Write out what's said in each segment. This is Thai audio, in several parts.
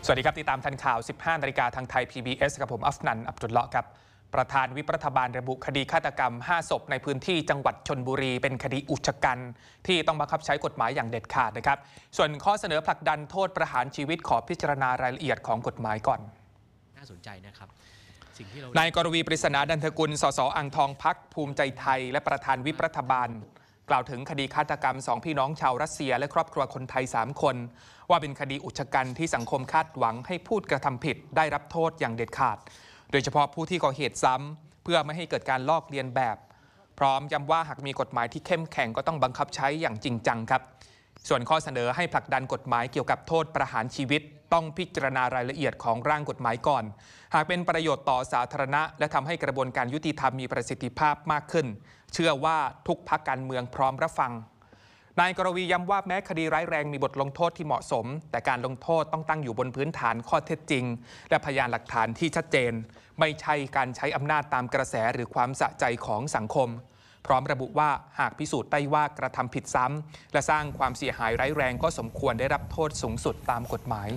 สวัสดีครับติดตามทันข่าว 15 นาฬิกาทางไทย PBS กับผมอัฟนัน อับดุลเลาะห์ครับประธานวิปรัฐบาลระบุคดีฆาตกรรม 5 ศพในพื้นที่จังหวัดชลบุรีเป็นคดีอุกชะกันที่ต้องบังคับใช้กฎหมายอย่างเด็ดขาดนะครับส่วนข้อเสนอผลักดันโทษประหารชีวิตขอพิจารณารายละเอียดของกฎหมายก่อนน่าสนใจนะครับนายกรวีปริศนาดันทกุลสสอ่างทองพรรคภูมิใจไทยและประธานวิปรัฐบาลกล่าวถึงคดีฆาตกรรม2พี่น้องชาวรัสเซียและครอบครัวคนไทย3คนว่าเป็นคดีอุกชะกันที่สังคมคาดหวังให้ผู้กระทำผิดได้รับโทษอย่างเด็ดขาดโดยเฉพาะผู้ที่ก่อเหตุซ้ำเพื่อไม่ให้เกิดการลอกเลียนแบบพร้อมย้ำว่าหากมีกฎหมายที่เข้มแข็งก็ต้องบังคับใช้อย่างจริงจังครับส่วนข้อเสนอให้ผลักดันกฎหมายเกี่ยวกับโทษประหารชีวิตต้องพิจารณารายละเอียดของร่างกฎหมายก่อนหากเป็นประโยชน์ต่อสาธารณะและทำให้กระบวนการยุติธรรมมีประสิทธิภาพมากขึ้นเชื่อว่าทุกพรรคการเมืองพร้อมรับฟังนายกรวีย้ำว่าแม้คดีร้ายแรงมีบทลงโทษที่เหมาะสมแต่การลงโทษต้องตั้งอยู่บนพื้นฐานข้อเท็จจริงและพยานหลักฐานที่ชัดเจนไม่ใช่การใช้อำนาจตามกระแสหรือความสะใจของสังคมพร้อมระบุว่าหากพิสูจน์ได้ว่ากระทำผิดซ้ำและสร้างความเสียหายร้ายแรงก็สมควรได้รับโทษสูงสุดตามกฎหมาย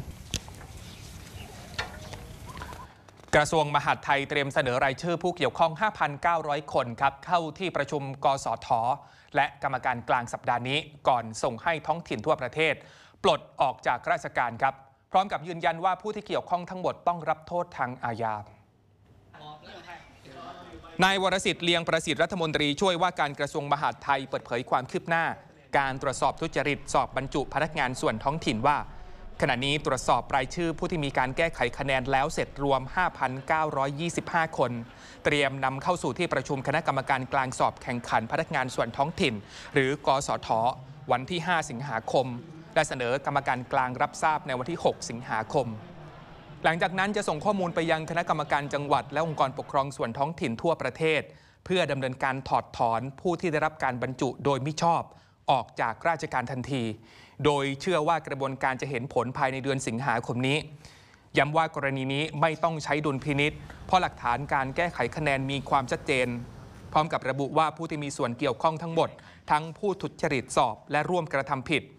กระทรวงมหาดไทยเตรียมเสนอรายชื่อผู้เกี่ยวข้อง 5,900 คนครับเข้าที่ประชุมกสทและกรรมการกลางสัปดาห์นี้ก่อนส่งให้ท้องถิ่นทั่วประเทศปลดออกจากราชการครับพร้อมกับยืนยันว่าผู้ที่เกี่ยวข้องทั้งหมดต้องรับโทษทางอาญานายวรสิทธิ์เลียงประสิทธิ์รัฐมนตรีช่วยว่าการกระทรวงมหาดไทยเปิดเผยความคืบหน้าการตรวจสอบทุจริตสอบบรรจุพนักงานส่วนท้องถิ่นว่าขณะนี้ตรวจสอบรายชื่อผู้ที่มีการแก้ไขคะแนนแล้วเสร็จรวม 5,925 คนเตรียมนำเข้าสู่ที่ประชุมคณะกรรมการกลางสอบแข่งขันพนักงานส่วนท้องถิ่นหรือกสทวันที่ 5 สิงหาคมและเสนอกรรมการกลางรับทราบในวันที่ 6 สิงหาคมหลังจากนั้นจะส่งข้อมูลไปยังคณะกรรมการจังหวัดและองค์กรปกครองส่วนท้องถิ่นทั่วประเทศเพื่อดำเนินการถอดถอนผู้ที่ได้รับการบรรจุโดยมิชอบออกจากราชการทันทีโดยเชื่อว่ากระบวนการจะเห็นผลภายในเดือนสิงหาคมนี้ย้ำว่ากรณีนี้ไม่ต้องใช้ดุลพินิจเพราะหลักฐานการแก้ไขคะแนนมีความชัดเจนพร้อมกับระบุว่าผู้ที่มีส่วนเกี่ยวข้องทั้งหมดทั้งผู้ทุจริตสอบและร่วมกระทำผิด